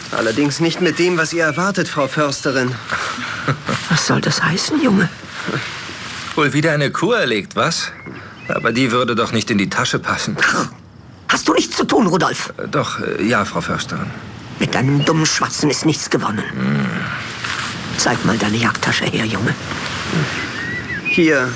Allerdings nicht mit dem, was ihr erwartet, Frau Försterin. Was soll das heißen, Junge? Wohl wieder eine Kuh erlegt, was? Aber die würde doch nicht in die Tasche passen. Hast du nichts zu tun, Rudolf? Doch, ja, Frau Försterin. Mit deinem dummen Schwatzen ist nichts gewonnen. Zeig mal deine Jagdtasche her, Junge. Hier.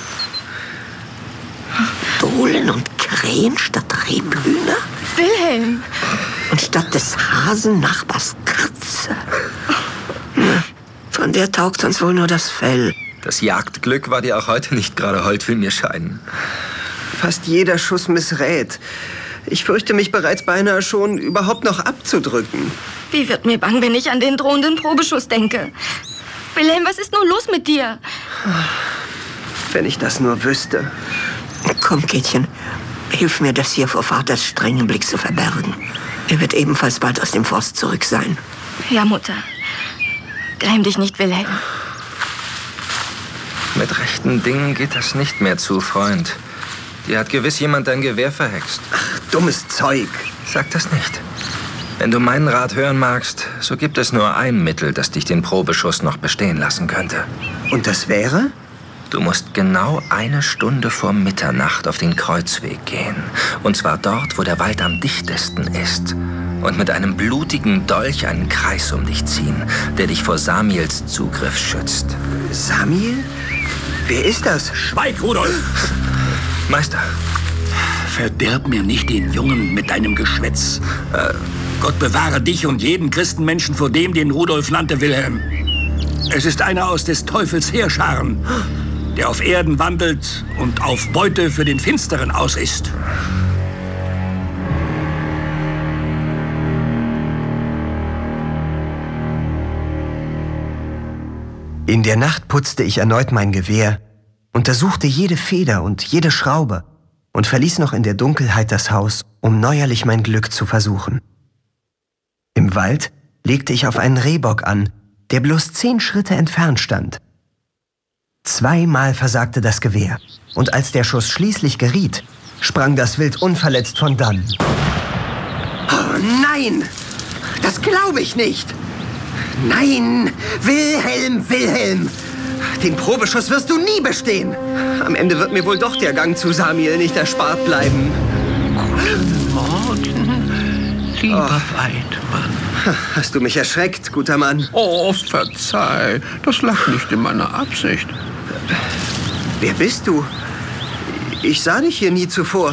Dohlen und Krähen statt Rebhühner? Wilhelm! Und statt des Hasen Nachbars Katze. Na, von der taugt uns wohl nur das Fell. Das Jagdglück war dir auch heute nicht gerade hold, will mir scheinen. Fast jeder Schuss missrät. Ich fürchte mich bereits beinahe schon, überhaupt noch abzudrücken. Wie wird mir bang, wenn ich an den drohenden Probeschuss denke? Wilhelm, was ist nur los mit dir? Wenn ich das nur wüsste. Komm, Käthchen, hilf mir, das hier vor Vaters strengen Blick zu verbergen. Er wird ebenfalls bald aus dem Forst zurück sein. Ja, Mutter. Gräm dich nicht, Wilhelm. Mit rechten Dingen geht das nicht mehr zu, Freund. Dir hat gewiss jemand dein Gewehr verhext. Ach, dummes Zeug. Sag das nicht. Wenn du meinen Rat hören magst, so gibt es nur ein Mittel, das dich den Probeschuss noch bestehen lassen könnte. Und das wäre? Du musst genau 1 Stunde vor Mitternacht auf den Kreuzweg gehen. Und zwar dort, wo der Wald am dichtesten ist. Und mit einem blutigen Dolch einen Kreis um dich ziehen, der dich vor Samiels Zugriff schützt. Samiel? Wer ist das? Schweig, Rudolf! Meister. Verderb mir nicht den Jungen mit deinem Geschwätz. Gott bewahre dich und jeden Christenmenschen vor dem, den Rudolf nannte Wilhelm. Es ist einer aus des Teufels Heerscharen, der auf Erden wandelt und auf Beute für den Finsteren aus ist. In der Nacht putzte ich erneut mein Gewehr, untersuchte jede Feder und jede Schraube und verließ noch in der Dunkelheit das Haus, um neuerlich mein Glück zu versuchen. Im Wald legte ich auf einen Rehbock an, der bloß 10 Schritte entfernt stand. 2-mal versagte das Gewehr, und als der Schuss schließlich geriet, sprang das Wild unverletzt von dannen. Oh nein! Das glaube ich nicht! Nein! Wilhelm, Wilhelm! Den Probeschuss wirst du nie bestehen! Am Ende wird mir wohl doch der Gang zu Samiel nicht erspart bleiben. Guten Morgen, lieber Weidmann. Hast du mich erschreckt, guter Mann? Oh, verzeih, das lag nicht in meiner Absicht. Wer bist du? Ich sah dich hier nie zuvor.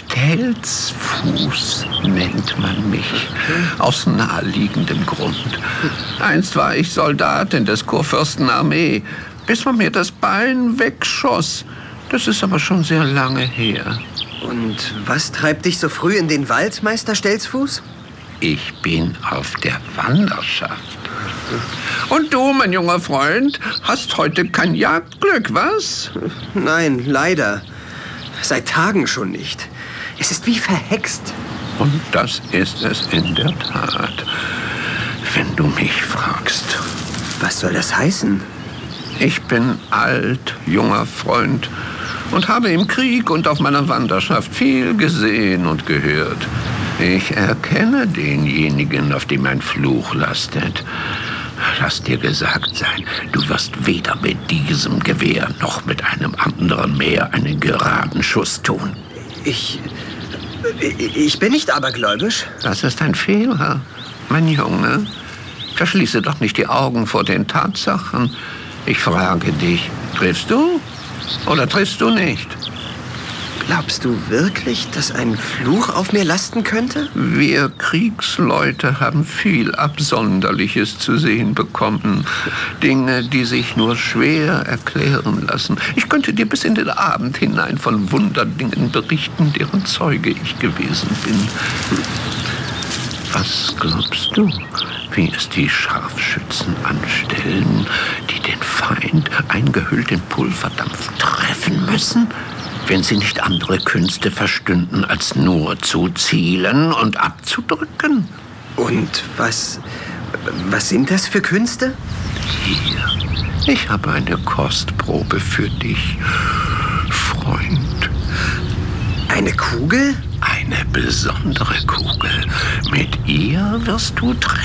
Stelzfuß nennt man mich, aus naheliegendem Grund. Einst war ich Soldatin des Kurfürstenarmee, bis man mir das Bein wegschoss. Das ist aber schon sehr lange her. Und was treibt dich so früh in den Wald, Meister Stelzfuß? Ich bin auf der Wanderschaft. Und du, mein junger Freund, hast heute kein Jagdglück, was? Nein, leider. Seit Tagen schon nicht. Es ist wie verhext. Und das ist es in der Tat, wenn du mich fragst. Was soll das heißen? Ich bin alt, junger Freund und habe im Krieg und auf meiner Wanderschaft viel gesehen und gehört. Ich erkenne denjenigen, auf dem ein Fluch lastet. Lass dir gesagt sein, du wirst weder mit diesem Gewehr noch mit einem anderen mehr einen geraden Schuss tun. Ich bin nicht abergläubisch. Das ist ein Fehler, mein Junge. Verschließe doch nicht die Augen vor den Tatsachen. Ich frage dich, triffst du oder triffst du nicht? Glaubst du wirklich, dass ein Fluch auf mir lasten könnte? Wir Kriegsleute haben viel Absonderliches zu sehen bekommen. Dinge, die sich nur schwer erklären lassen. Ich könnte dir bis in den Abend hinein von Wunderdingen berichten, deren Zeuge ich gewesen bin. Was glaubst du, wie es die Scharfschützen anstellen, die den Feind eingehüllt in Pulverdampf treffen müssen? Wenn sie nicht andere Künste verstünden, als nur zu zielen und abzudrücken. Und was sind das für Künste? Hier, ich habe eine Kostprobe für dich, Freund. Eine Kugel? Eine besondere Kugel. Mit ihr wirst du